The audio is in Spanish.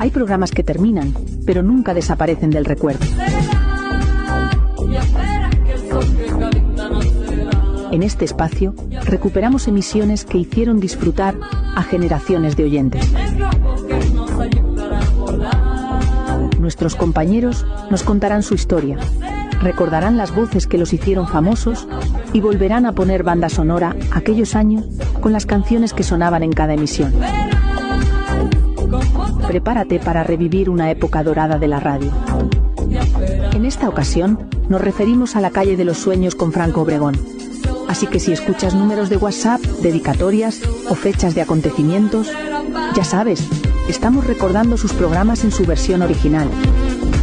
Hay programas que terminan, pero nunca desaparecen del recuerdo. En este espacio, recuperamos emisiones que hicieron disfrutar a generaciones de oyentes. Nuestros compañeros nos contarán su historia, recordarán las voces que los hicieron famosos y volverán a poner banda sonora aquellos años con las canciones que sonaban en cada emisión. Prepárate para revivir una época dorada de la radio. En esta ocasión, nos referimos a la calle de los sueños con Franco Obregón. Así que si escuchas números de WhatsApp, dedicatorias o fechas de acontecimientos, ya sabes, estamos recordando sus programas en su versión original.